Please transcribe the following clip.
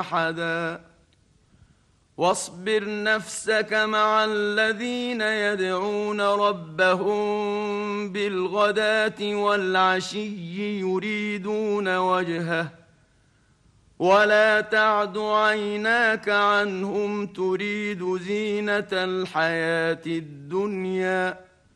أحدا واصبر نفسك مع الذين يدعون ربهم بالغداة والعشي يريدون وجهه ولا تعد عيناك عنهم تريد زينة الحياة الدنيا